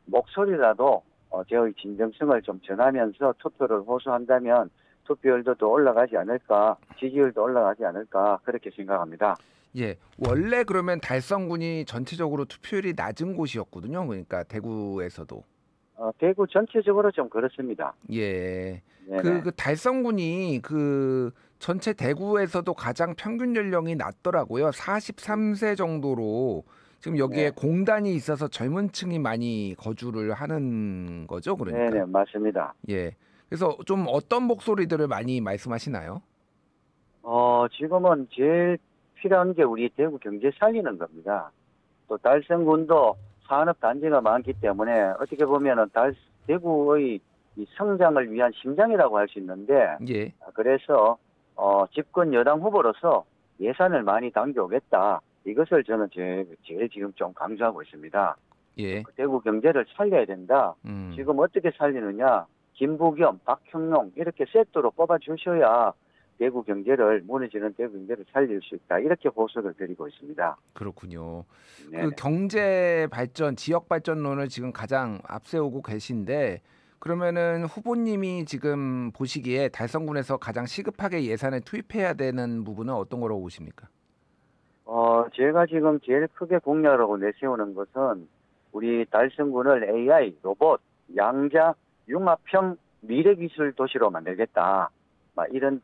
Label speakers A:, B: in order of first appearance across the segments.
A: 목소리라도 저의 진정성을 좀 전하면서 투표를 호소한다면 투표율도 더 올라가지 않을까, 지지율도 올라가지 않을까 그렇게 생각합니다.
B: 예, 원래 그러면 달성군이 전체적으로 투표율이 낮은 곳이었거든요. 그러니까 대구에서도.
A: 대구 전체적으로 좀 그렇습니다.
B: 예,
A: 네네.
B: 그 달성군이 그 전체 대구에서도 가장 평균 연령이 낮더라고요. 43세 정도로 지금 여기에
A: 네.
B: 공단이 있어서 젊은 층이 많이 거주를 하는 거죠. 그러니까.
A: 네네, 맞습니다.
B: 예. 그래서 좀 어떤 목소리들을 많이 말씀하시나요?
A: 지금은 제일 필요한 게 우리 대구 경제 살리는 겁니다. 또 달성군도 산업단지가 많기 때문에 어떻게 보면은 대구의 이 성장을 위한 심장이라고 할 수 있는데,
B: 예.
A: 그래서 집권 여당 후보로서 예산을 많이 당겨오겠다. 이것을 저는 제일 지금 좀 강조하고 있습니다.
B: 예.
A: 그 대구 경제를 살려야 된다.
B: 음.
A: 지금 어떻게 살리느냐? 김부겸, 박형용 이렇게 세트로 뽑아주셔야 대구 경제를 무너지는 대구 경제를 살릴 수 있다. 이렇게 호소를 드리고 있습니다.
B: 그렇군요. 그
A: 네네.
B: 경제 발전, 지역 발전론을 지금 가장 앞세우고 계신데 그러면은 후보님이 지금 보시기에 달성군에서 가장 시급하게 예산을 투입해야 되는 부분은 어떤 거라고 보십니까?
A: 제가 지금 제일 크게 공약으로 내세우는 것은 우리 달성군을 AI, 로봇, 양자, 융합형 미래기술 도시로 만들겠다. 막 이런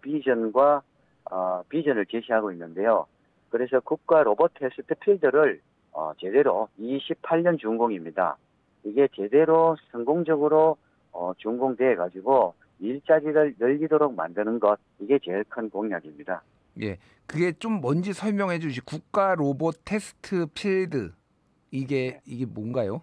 A: 비전을 제시하고 있는데요. 그래서 국가 로봇 테스트 필드를 제대로 28년 준공입니다. 이게 제대로 성공적으로 준공돼 가지고 일자리를 늘리도록 만드는 것, 이게 제일 큰 공약입니다.
B: 예. 그게 좀 뭔지 설명해 주시. 국가 로봇 테스트 필드.
A: 네.
B: 이게 뭔가요?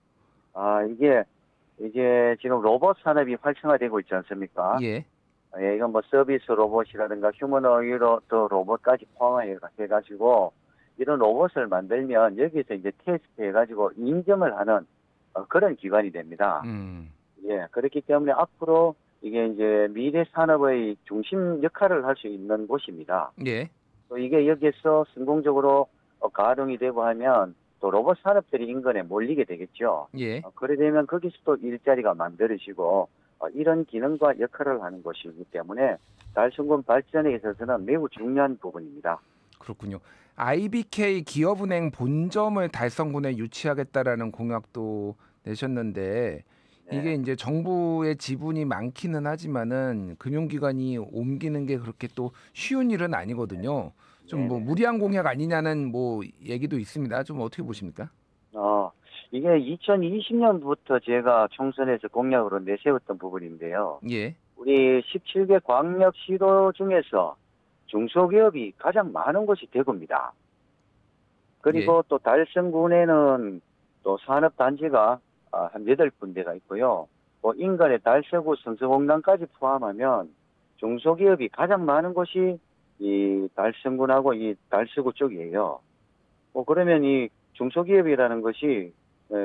A: 이게 지금 로봇 산업이 활성화되고 있지 않습니까?
B: 예.
A: 예, 이건 뭐 서비스 로봇이라든가 휴머노이드 로봇까지 포함해가지고 이런 로봇을 만들면 여기서 이제 테스트 해가지고 인정을 하는 그런 기관이 됩니다.
B: 음.
A: 예, 그렇기 때문에 앞으로 이게 이제 미래 산업의 중심 역할을 할 수 있는 곳입니다.
B: 예.
A: 또 이게 여기서 성공적으로 가동이 되고 하면 또 로봇 산업들이 인근에 몰리게 되겠죠.
B: 예.
A: 그래 되면 거기서 또 일자리가 만들어지고 이런 기능과 역할을 하는 것이기 때문에 달성군 발전에 있어서는 매우 중요한 부분입니다.
B: 그렇군요. IBK 기업은행 본점을 달성군에 유치하겠다라는 공약도 내셨는데 이게
A: 네,
B: 이제 정부의 지분이 많기는 하지만은 금융기관이 옮기는 게 그렇게 또 쉬운 일은 아니거든요. 좀
A: 네,
B: 뭐
A: 네.
B: 무리한 공약 아니냐는 뭐 얘기도 있습니다. 좀 어떻게 보십니까?
A: 이게 2020년부터 제가 총선에서 공약으로 내세웠던 부분인데요.
B: 예,
A: 우리 17개 광역시도 중에서 중소기업이 가장 많은 곳이 대구입니다.
B: 예,
A: 그리고 또 달성군에는 또 산업단지가 한 8군데가 있고요. 뭐 인근의 달서구, 성서공단까지 포함하면 중소기업이 가장 많은 곳이 이 달성군하고 이 달서구 쪽이에요. 그러면 이 중소기업이라는 것이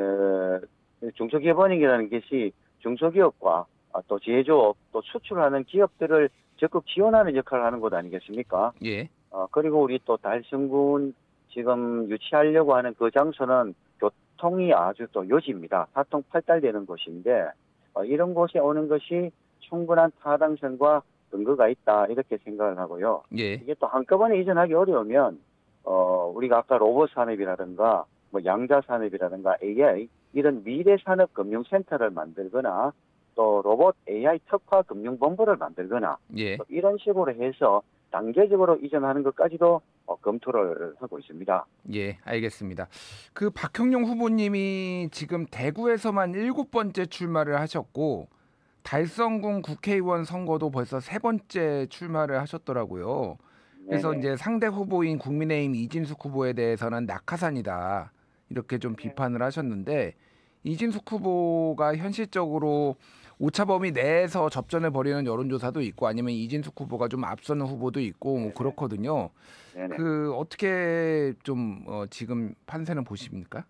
A: 중소기업은행이라는 것이 중소기업과 또 제조업, 또 수출하는 기업들을 적극 지원하는 역할을 하는 것 아니겠습니까?
B: 예,
A: 그리고 우리 또 달성군 지금 유치하려고 하는 그 장소는 교통이 아주 또 요지입니다. 사통팔달되는 곳인데 이런 곳에 오는 것이 충분한 타당성과 근거가 있다 이렇게 생각을 하고요.
B: 예,
A: 이게 또 한꺼번에 이전하기 어려우면 우리가 아까 로봇 산업이라든가 뭐 양자 산업이라든가 AI 이런 미래 산업 금융센터를 만들거나 또 로봇 AI 특화 금융본부를 만들거나
B: 예.
A: 또 이런 식으로 해서 단계적으로 이전하는 것까지도 검토를 하고 있습니다.
B: 예, 알겠습니다. 그 박형용 후보님이 지금 대구에서만 7번째 출마를 하셨고 달성군 국회의원 선거도 벌써 3번째 출마를 하셨더라고요. 그래서
A: 네네.
B: 이제 상대 후보인 국민의힘 이진숙 후보에 대해서는 낙하산이다. 이렇게 좀
A: 네.
B: 비판을 하셨는데 이진숙 후보가 현실적으로 오차범위 내에서 접전을 벌이는 여론조사도 있고 아니면 이진숙 후보가 좀 앞서는 후보도 있고 뭐
A: 네네.
B: 그렇거든요.
A: 네네.
B: 그 어떻게 좀 지금 판세는 보십니까?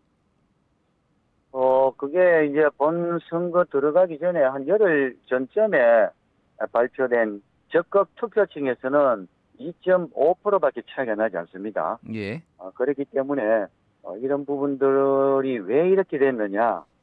A: 그게 이제 본 선거 들어가기 전에 한 열흘 전쯤에 발표된 적극 투표층에서는 2.5%밖에 차이가 나지 않습니다.
B: 예,
A: 그렇기 때문에 이런 부분들이 왜 이렇게 됐느냐.